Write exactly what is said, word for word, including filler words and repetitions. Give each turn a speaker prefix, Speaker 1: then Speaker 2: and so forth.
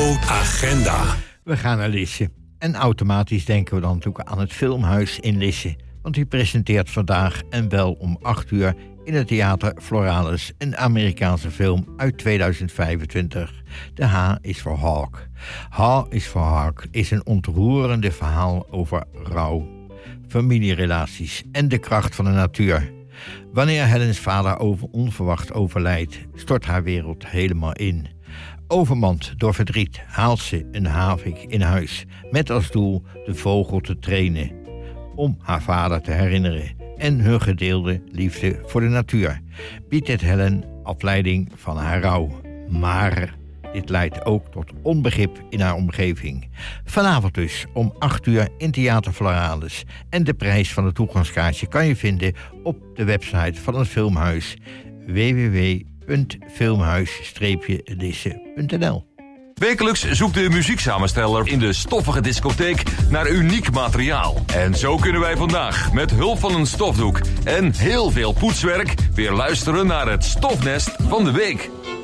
Speaker 1: Agenda.
Speaker 2: We gaan naar Lisse. En automatisch denken we dan natuurlijk aan het Filmhuis in Lisse. Want die presenteert vandaag en wel om acht uur in het Theater Floralis een Amerikaanse film uit tweeduizend vijfentwintig. De H is voor Hawk. H is voor Hawk is een ontroerende verhaal over rouw, familierelaties en de kracht van de natuur. Wanneer Helens vader over onverwacht overlijdt, stort haar wereld helemaal in. Overmand door verdriet haalt ze een havik in huis, met als doel de vogel te trainen, om haar vader te herinneren en hun gedeelde liefde voor de natuur. Biedt het Helen afleiding van haar rouw, maar dit leidt ook tot onbegrip in haar omgeving. Vanavond dus om acht uur in Theater Floralis. En de prijs van het toegangskaartje kan je vinden op de website van het Filmhuis w w w punt filmhuis lisse punt n l.
Speaker 3: Wekelijks zoekt de muzieksamensteller in de stoffige discotheek naar uniek materiaal. En zo kunnen wij vandaag met hulp van een stofdoek en heel veel poetswerk weer luisteren naar het stofnest van de week.